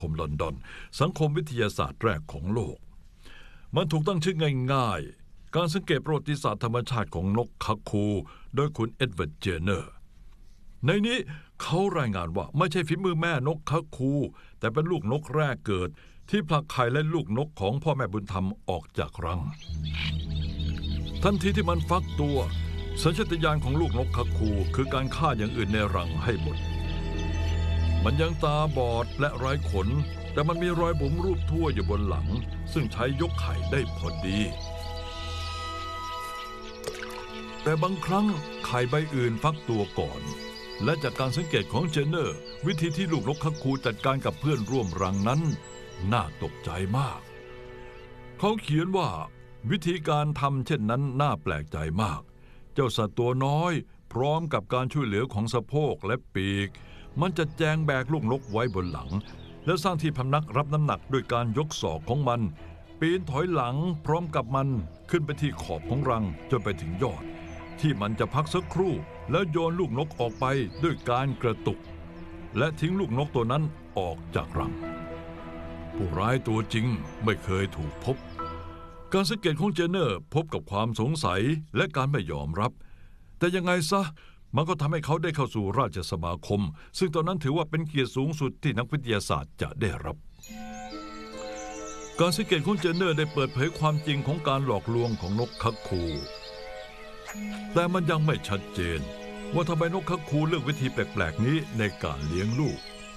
คมลอนดอนสังคมวิทยาศาสตร์แรกของโลกมันถูกตั้งชื่อง่ายๆการสังเกตประวัติศาสตร์ธรรมชาติของนกคักคูโดยคุณเอ็ดเวิร์ดเจเนอร์ในนี้เขารายงานว่าไม่ใช่ฝีมือแม่นกคักคูแต่เป็นลูกนกแรกเกิดที่ผลักไข่และลูกนกของพ่อแม่บุญธรรมออกจากรังทันทีที่มันฟักตัวสัญชาตญาณของลูกนกคักคูคือการฆ่าอย่างอื่นในรังให้หมดมันยังตาบอดและไร้ขนแต่มันมีรอยบุ๋มรูปทั่วอยู่บนหลังซึ่งใช้ยกไข่ได้พอดีแต่บางครั้งไข่ใบอื่นฟักตัวก่อนและจากการสังเกตของเจเนอร์วิธีที่ลูกนกคักคูจัดการกับเพื่อนร่วมรังนั้นน่าตกใจมากเขาเขียนว่าวิธีการทำเช่นนั้นน่าแปลกใจมากเจ้าสัตว์ตัวน้อยพร้อมกับการช่วยเหลือของสะโพกและปีกมันจะแจงแบกลูกนกไว้บนหลังและสร้างที่พำนักรับน้ำหนักด้วยการยกศอกของมันปีนถอยหลังพร้อมกับมันขึ้นไปที่ขอบของรังจนไปถึงยอดที่มันจะพักสักครู่แล้วโยนลูกนกออกไปด้วยการกระตุกและทิ้งลูกนกตัวนั้นออกจากรังผู้ร้ายตัวจริงไม่เคยถูกพบการสังเกตของเจเนอร์พบกับความสงสัยและการไม่ยอมรับแต่ยังไงซะมันก็ทำให้เขาได้เข้าสู่ราชสมาคมซึ่งตอนนั้นถือว่าเป็นเกียรติสูงสุดที่นักวิทยาศาสตร์จะได้รับการสังเกตของเจเนอร์ได้เปิดเผยความจริงของการหลอกลวงของนกคักคูแต่มันยังไม่ชัดเจนว่าทำไมนกคักคูเลือกวิธีแปลกๆนี้ในการเลี้ยงลูก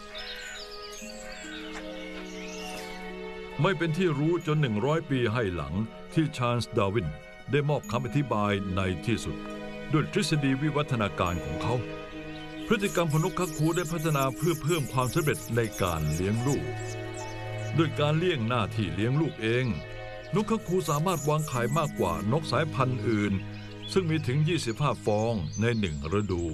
ไม่เป็นที่รู้จน100 ปีให้หลังที่ชาร์ลส์ดาร์วินได้มอบคำอธิบายในที่สุดด้วยทฤษฎีวิวัฒนาการของเขาพฤติกรรมของนกคักคูได้พัฒนาเพื่อเพิ่มความสำเร็จในการเลี้ยงลูกด้วยการเลี่ยงหน้าที่เลี้ยงลูกเองนกคักคูสามารถวางไข่มากกว่านกสายพันธุ์อื่นซึ่งมีถึง25 ฟองใน1 ฤดู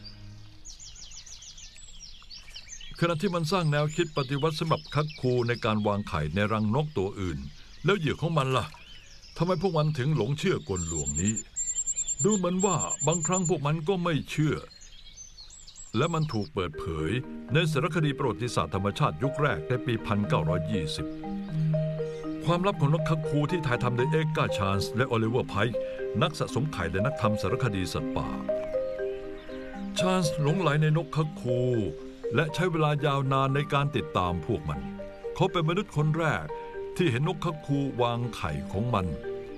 ขณะที่มันสร้างแนวคิดปฏิวัติสำหรับคักคูในการวางไข่ในรังนกตัวอื่นแล้วเหยื่อของมันล่ะทำไมพวกมันถึงหลงเชื่อกลลวงนี้ดูเหมือนว่าบางครั้งพวกมันก็ไม่เชื่อและมันถูกเปิดเผยในสารคดีประวัติศาสตร์ธรรมชาติยุคแรกในปี 1920 ความลับของนกคักคูที่ถ่ายทำโดยเอ็ดการ์ ชาร์ลส์และโอลิเวอร์ ไพค์นักสะสมไข่และนักทำสารคดีสัตว์ป่าชาร์ลส์หลงไหลในนกคักคูและใช้เวลายาวนานในการติดตามพวกมันเขาเป็นมนุษย์คนแรกที่เห็นนกคักคูวางไข่ของมัน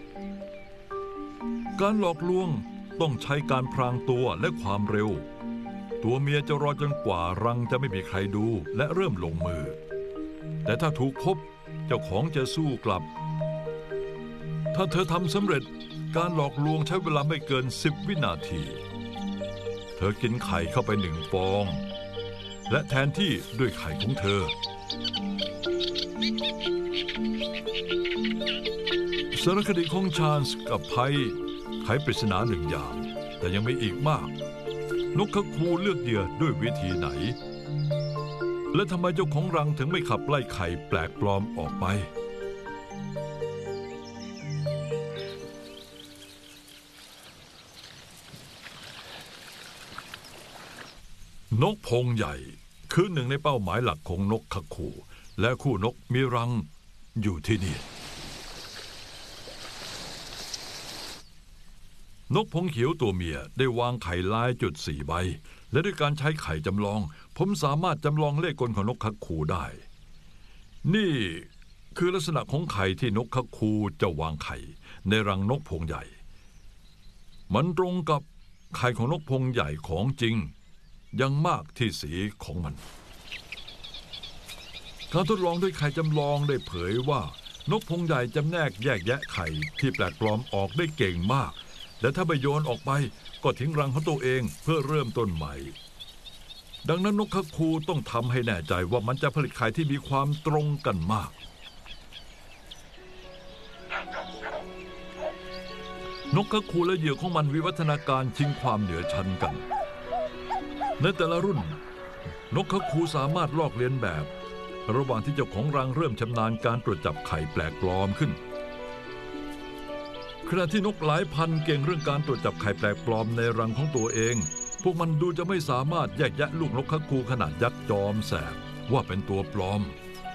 การหลอกลวงต้องใช้การพรางตัวและความเร็วตัวเมียจะรอจนกว่ารังจะไม่มีใครดูและเริ่มลงมือแต่ถ้าถูกพบเจ้าของจะสู้กลับถ้าเธอทำสำเร็จการหลอกลวงใช้เวลาไม่เกิน10 วินาทีเธอกินไข่เข้าไป1 ฟองและแทนที่ด้วยไข่ของเธอสารคดีของชาร์ลส์กับไพค์ไขปริศนา1 อย่างแต่ยังมีอีกมากนกคักคูเลือกเหยื่อด้วยวิธีไหนและทำไมเจ้าของรังถึงไม่ขับไล่ไข่แปลกปลอมออกไปนกพงใหญ่คือ1 ในเป้าหมายหลักของนกคักคูและคู่นกมีรังอยู่ที่นี่นกพงเขียวตัวเมียได้วางไข่ลายจุด4 ใบและด้วยการใช้ไข่จำลองผมสามารถจำลองเลขกลของนกคักคูได้นี่คือลักษณะของไข่ที่นกคักคูจะวางไข่ในรังนกพงใหญ่มันตรงกับไข่ของนกพงใหญ่ของจริงยังมากที่สีของมันการทดลองด้วยไข่จำลองได้เผยว่านกพงใหญ่จำแนกแยกแยะไข่ที่แปลกปลอมออกได้เก่งมากและถ้าไปโยนออกไปก็ทิ้งรังของตัวเองเพื่อเริ่มต้นใหม่ดังนั้นนกคักคูต้องทำให้แน่ใจว่ามันจะผลิตไข่ที่มีความตรงกันมากนกคักคูและเหยื่อของมันวิวัฒนาการชิงความเหนือชั้นกันในแต่ละรุ่นนกคักคูสามารถลอกเลียนแบบระหว่างที่เจ้าของรังเริ่มชำนาญการตรวจจับไข่แปลกปลอมขึ้นขณะที่นกหลายพันเก่งเรื่องการตรวจจับไข่แปลกปลอมในรังของตัวเองพวกมันดูจะไม่สามารถแยกแยะลูกนกคักคูขนาดยักษ์จอมแสบว่าเป็นตัวปลอม